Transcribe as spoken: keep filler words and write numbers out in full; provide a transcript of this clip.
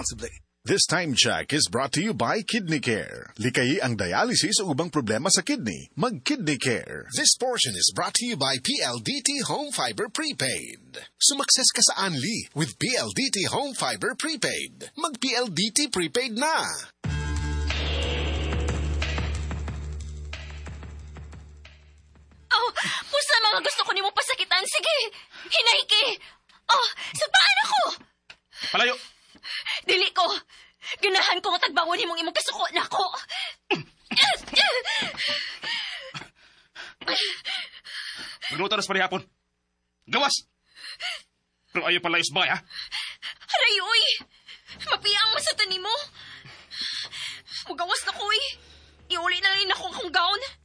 responsibly. This time check is brought to you by Kidney Care. Likayi ang dialysis o ubang problema sa kidney. Mag-Kidney Care. This portion is brought to you by P L D T Home Fiber Prepaid. Sumakses ka sa Anli with P L D T Home Fiber Prepaid. Mag-P L D T Prepaid na! Oh, pusa mga gusto ko ni mo pasakitan. Sige, hinayki. Oh, sabaan ako. Palayo! Dili ko. Ganahan ko nga tagbawon himong imong kasuko na ko. Magluto na sa parihapon. Gawas! Pero ayaw pala isbay, ha? Aray, uy. Mapiang masatan ni mo. Magawas na ko, eh. Iuli na rin ako akong gown.